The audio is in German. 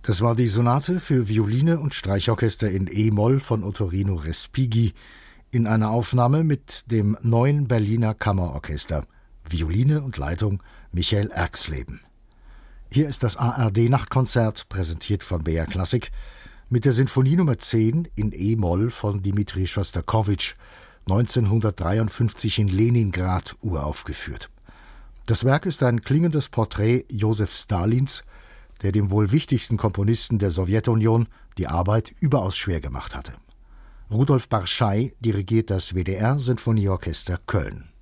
Das war die Sonate für Violine und Streichorchester in E-Moll von Ottorino Respighi in einer Aufnahme mit dem Neuen Berliner Kammerorchester. Violine und Leitung Michael Erxleben. Hier ist das ARD-Nachtkonzert, präsentiert von BR Klassik, mit der Sinfonie Nummer 10 in E-Moll von Dmitri Schostakowitsch, 1953 in Leningrad uraufgeführt. Das Werk ist ein klingendes Porträt Josef Stalins, der dem wohl wichtigsten Komponisten der Sowjetunion die Arbeit überaus schwer gemacht hatte. Rudolf Barschai dirigiert das WDR Sinfonieorchester Köln.